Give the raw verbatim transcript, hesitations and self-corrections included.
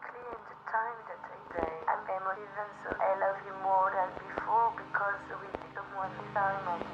exactly in the time that I die. I'm emotive and so I love you more than before because we someone time and